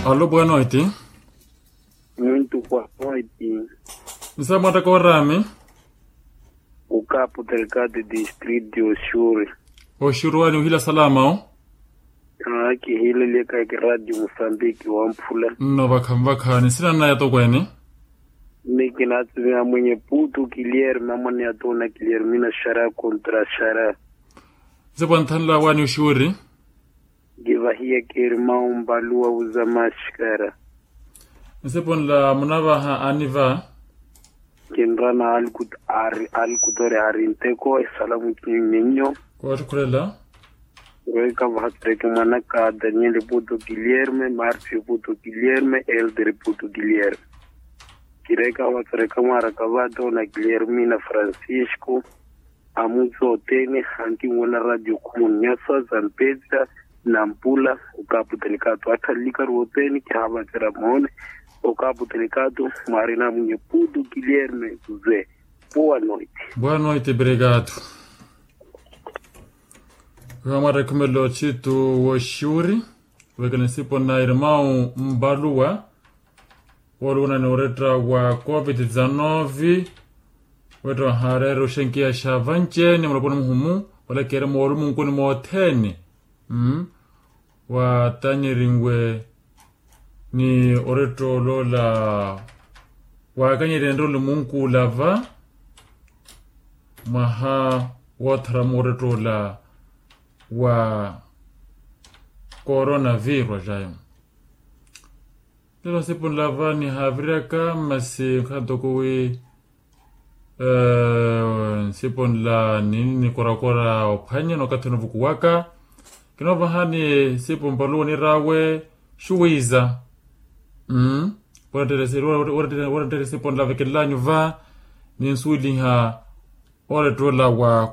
Alô, boa noite. Muito boa noite. Msa mwata kwa rame? O capo delegado distrito de Oxuri. Oxuri wani uhila salama o? Aki hile leka ki radio Mozambique wampula. No bakha sina na yato kwene? Miki natumia mwenye putu kilier mamani atona kilier mina shara kontra shara. Zepo ntanla wani Oxuri? Giva hiya kirma umbalua uzamashkara. Zepo nla munava aniva? Kinrana alkutore arinteko salamu kinyo. Kwa shukurela? Roika vahatreke manaka Daniel Puto Guilherme, Marcio Puto Guilherme, Elder Puto Guilherme. Kireka vatreka marakavato na Guilhermina Francisco, Amuzo Otene, Antimona Radio Comunhasa, San Pedro, Nampula, o capo delicato Atalika Rotene, que rabatera mone, o capo delicato Marina Munho Puto Guilherme, José. Boa noite. Boa noite, obrigado. Kama rekomelo chitu Oxuri, wekene sipo na irmão Mbalua, waluna ni uretra wa COVID-19, wetra harero shenkia shavanche, ni mlapona mhumu, wala kere mwarumu mkuni mwoteni, wa tanyi ringwe ni uretro lola, wa kanyi rendolo mungu lava, maha watra muretro la, wa coronavirus jayo. Lelo sipo lava ni havraka masi kadokowe sipo la nini korakora opanya no katono vukuwaka kinova hani sipo mpaluo ni rawe shuwiza waratere sipo la vekelanyo va ni nsuli ha ore tola wa